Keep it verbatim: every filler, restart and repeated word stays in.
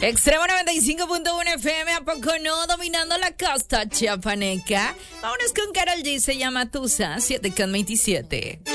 Extremo noventa y cinco punto uno F M, ¿a poco no? Dominando la costa chiapaneca. Vámonos con Karol G, se llama Tusa, siete con veintisiete.